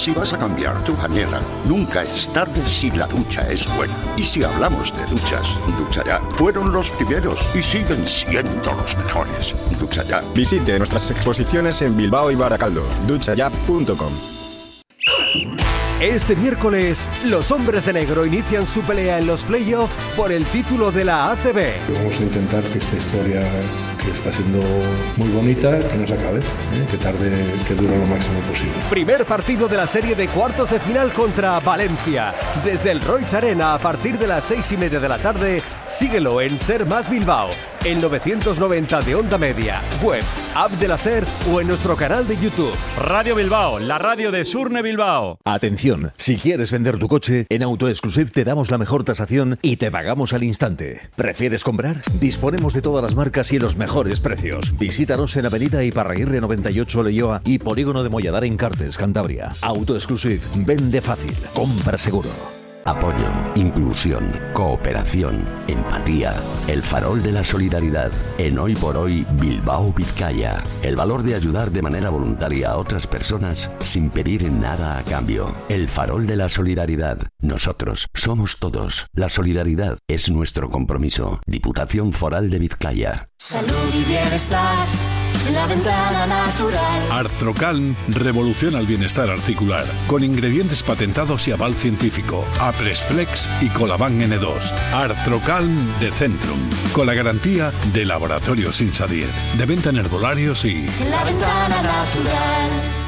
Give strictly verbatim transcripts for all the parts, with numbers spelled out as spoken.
Si vas a cambiar tu bañera, nunca es tarde si la ducha es buena. Y si hablamos de duchas, Ducha Ya fueron los primeros y siguen siendo los mejores. Ducha Ya. Visite nuestras exposiciones en Bilbao y Baracaldo. ducha ya punto com. Este miércoles, los hombres de negro inician su pelea en los playoffs por el título de la A C B. Vamos a intentar que esta historia, que está siendo muy bonita, que no se acabe, ¿eh? que tarde, que dure lo máximo posible. Primer partido de la serie de cuartos de final contra Valencia. Desde el Royce Arena a partir de las seis y media de la tarde, síguelo en Ser Más Bilbao, en novecientos noventa de Onda Media, web, app de la Ser o en nuestro canal de YouTube. Radio Bilbao, la radio de Surne Bilbao. Atención, si quieres vender tu coche, en AutoExclusive te damos la mejor tasación y te pagamos al instante. ¿Prefieres comprar? Disponemos de todas las marcas y los mejores precios. Visítanos en Avenida Iparraguirre noventa y ocho Leioa y Polígono de Molladar en Cartes, Cantabria. AutoExclusive, vende fácil, compra seguro. Apoyo, inclusión, cooperación, empatía, el farol de la solidaridad. En Hoy por Hoy, Bilbao, Vizcaya. El valor de ayudar de manera voluntaria a otras personas sin pedir nada a cambio. El farol de la solidaridad. Nosotros somos todos. La solidaridad es nuestro compromiso. Diputación Foral de Vizcaya. Salud y bienestar. La Ventana Natural. Artrocalm revoluciona el bienestar articular con ingredientes patentados y aval científico. Apresflex y Colaban N dos. Artrocalm de Centrum, con la garantía de Laboratorios Insadir, de venta en herbolarios y La Ventana Natural.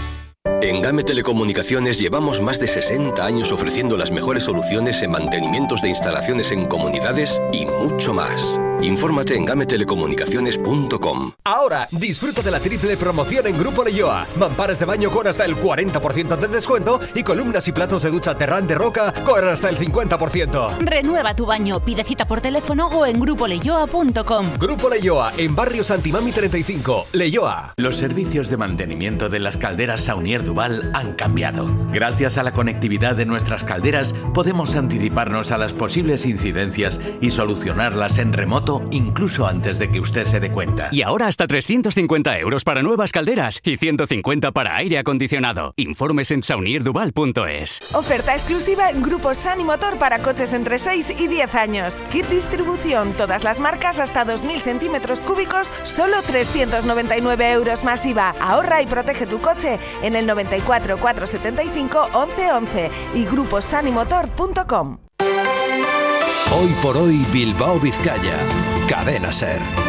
En Game Telecomunicaciones llevamos más de sesenta años ofreciendo las mejores soluciones en mantenimientos de instalaciones en comunidades y mucho más. Infórmate en game telecomunicaciones punto com. Ahora, disfruta de la triple promoción en Grupo Leioa. Mamparas de baño con hasta el cuarenta por ciento de descuento y columnas y platos de ducha Terrán de Roca con hasta el cincuenta por ciento. Renueva tu baño, pide cita por teléfono o en grupo leioa punto com. Grupo Leioa, en Barrio Santimami treinta y cinco, Leioa. Los servicios de mantenimiento de las calderas Saunier Duval han cambiado. Gracias a la conectividad de nuestras calderas, podemos anticiparnos a las posibles incidencias y solucionarlas en remoto incluso antes de que usted se dé cuenta. Y ahora hasta trescientos cincuenta euros para nuevas calderas y ciento cincuenta para aire acondicionado. Informes en saunier duval punto es. Oferta exclusiva en Grupo Sani Motor para coches entre seis y diez años. Kit distribución, todas las marcas hasta dos mil centímetros cúbicos, solo trescientos noventa y nueve euros más I V A. Ahorra y protege tu coche en el noventa y cuatro, cuatrocientos setenta y cinco, once once y grupo sani motor punto com. Hoy por Hoy, Bilbao, Vizcaya. Cadena Ser.